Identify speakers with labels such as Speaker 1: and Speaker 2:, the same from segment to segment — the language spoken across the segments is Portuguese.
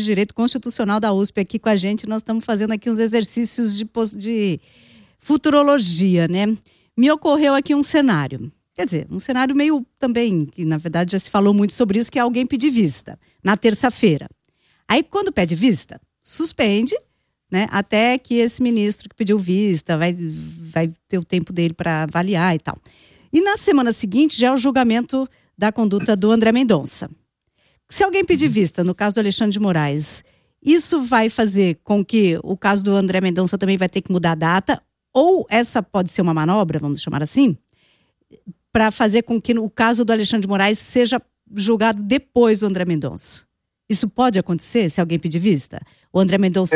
Speaker 1: Direito Constitucional da USP aqui com a gente. Nós estamos fazendo aqui uns exercícios de futurologia, né? Me ocorreu aqui um cenário. Quer dizer, um cenário meio também, que na verdade já se falou muito sobre isso, que é alguém pedir vista na terça-feira. Aí quando pede vista, suspende, né? Até que esse ministro que pediu vista vai ter o tempo dele para avaliar e tal. E na semana seguinte já é o julgamento da conduta do André Mendonça. Se alguém pedir vista, no caso do Alexandre de Moraes, isso vai fazer com que o caso do André Mendonça também vai ter que mudar a data, ou essa pode ser uma manobra, vamos chamar assim, para fazer com que o caso do Alexandre de Moraes seja julgado depois do André Mendonça. Isso pode acontecer se alguém pedir vista? O André Mendonça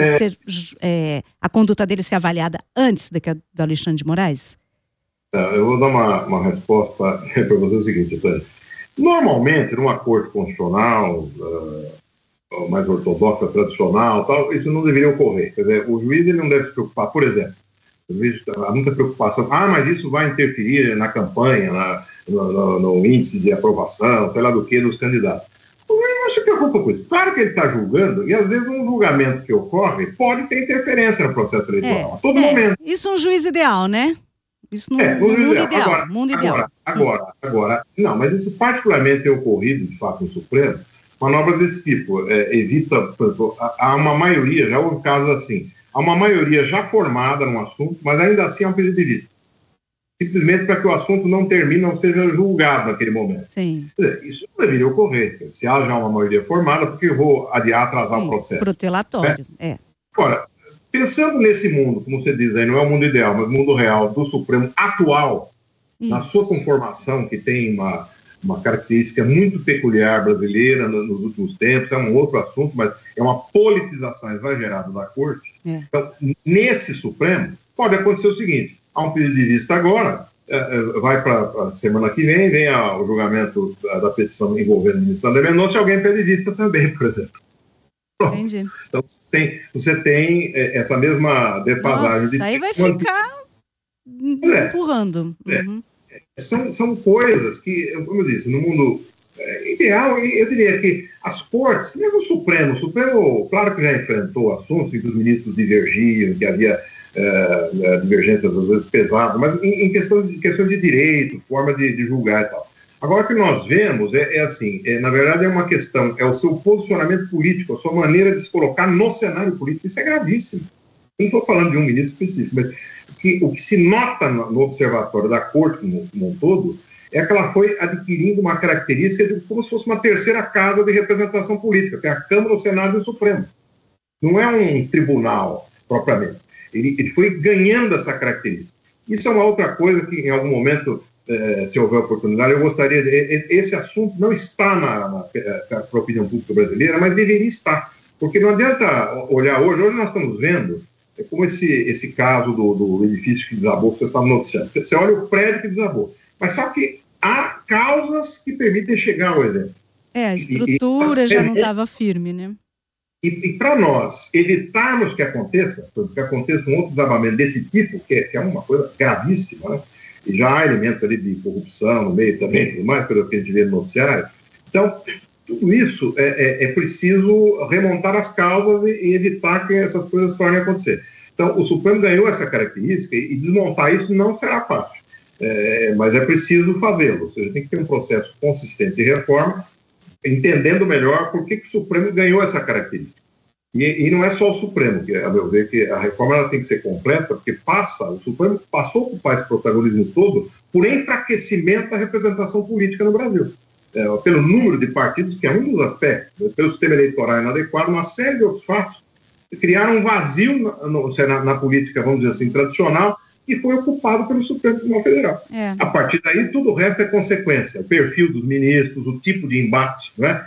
Speaker 1: a conduta dele ser avaliada antes do Alexandre de Moraes?
Speaker 2: Eu vou dar uma resposta para você o seguinte, Tânia. Normalmente, numa corte constitucional, mais ortodoxa, tradicional, tal, isso não deveria ocorrer. Quer dizer, o juiz ele não deve se preocupar, por exemplo, eu vejo muita preocupação, mas isso vai interferir na campanha, no índice de aprovação, sei lá do que, dos candidatos. O juiz não se preocupa com isso. Claro que ele está julgando, e às vezes um julgamento que ocorre pode ter interferência no processo eleitoral, a todo momento.
Speaker 1: Isso é um juiz ideal, né? Isso no mundo ideal.
Speaker 2: Agora, não, mas isso particularmente tem ocorrido, de fato, no Supremo, manobras desse tipo, evita, por exemplo, há uma maioria, já houve casos assim, há uma maioria já formada num assunto, mas ainda assim é um pedido de vista. Simplesmente para que o assunto não termine, não seja julgado naquele momento.
Speaker 1: Sim.
Speaker 2: Quer dizer, isso não deveria ocorrer. Se há já uma maioria formada, porque eu vou adiar, atrasar o processo.
Speaker 1: Protelatório,
Speaker 2: Agora, pensando nesse mundo, como você diz aí, não é o mundo ideal, mas o mundo real do Supremo atual, na sua conformação, que tem uma característica muito peculiar brasileira nos últimos tempos, é um outro assunto, mas é uma politização exagerada da Corte. Então, nesse Supremo, pode acontecer o seguinte, há um pedido de vista agora, vai para a semana que vem o julgamento da petição envolvendo o ministro André Mendonça, se alguém pede vista também, por exemplo.
Speaker 1: Entendi.
Speaker 2: Então, você tem essa mesma defasagem.
Speaker 1: Nossa, aí vai ficar empurrando.
Speaker 2: São coisas que, como eu disse, no mundo ideal, eu diria que as cortes, mesmo o Supremo, claro que já enfrentou assuntos em que os ministros divergiam, que havia divergências às vezes pesadas, mas em questões de direito, forma de julgar e tal. Agora, o que nós vemos na verdade é uma questão, é o seu posicionamento político, a sua maneira de se colocar no cenário político. Isso é gravíssimo. Não estou falando de um ministro específico, mas o que se nota no observatório da Corte como um todo é que ela foi adquirindo uma característica de como se fosse uma terceira casa de representação política, que é a Câmara, o Senado e o Supremo. Não é um tribunal, propriamente. Ele foi ganhando essa característica. Isso é uma outra coisa que, em algum momento, se houver oportunidade, eu gostaria de... Esse assunto não está na opinião pública brasileira, mas deveria estar. Porque não adianta olhar hoje nós estamos vendo como esse caso do edifício que desabou, que você estava noticiando. Você olha o prédio que desabou. Mas só que há causas que permitem chegar ao evento.
Speaker 1: A estrutura já não estava firme, né?
Speaker 2: E para nós evitarmos que aconteça um outro desabamento desse tipo, que é uma coisa gravíssima, né? E já há elementos ali de corrupção no meio também, tudo mais, pelo que a gente vê no noticiário. Então, tudo isso é preciso remontar as causas e evitar que essas coisas tornem a acontecer. Então, o Supremo ganhou essa característica e desmontar isso não será fácil. Mas é preciso fazê-lo. Ou seja, tem que ter um processo consistente de reforma, entendendo melhor por que o Supremo ganhou essa característica. E não é só o Supremo, que, a meu ver, que a reforma ela tem que ser completa, porque o Supremo passou a ocupar esse protagonismo todo por enfraquecimento da representação política no Brasil. Pelo número de partidos, que é um dos aspectos, pelo sistema eleitoral inadequado, uma série de outros fatos, criaram um vazio na política, vamos dizer assim, tradicional, que foi ocupado pelo Supremo Tribunal Federal. A partir daí, tudo o resto é consequência. O perfil dos ministros, o tipo de embate, não é?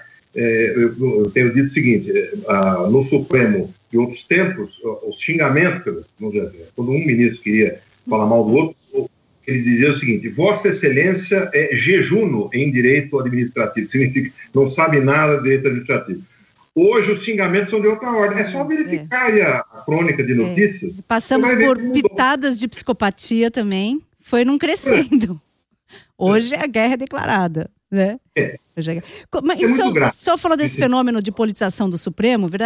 Speaker 2: Eu tenho dito o seguinte, no Supremo de outros tempos, os xingamentos, vamos dizer assim, quando um ministro queria falar mal do outro, ele dizia o seguinte: Vossa Excelência é jejuno em direito administrativo, significa não sabe nada de direito administrativo. Hoje os xingamentos são de outra ordem. É só verificar aí a crônica de notícias.
Speaker 1: Passamos por pitadas de psicopatia também, foi num crescendo. Hoje a guerra é declarada, né? Mas o senhor falou desse fenômeno de politização do Supremo, verdade?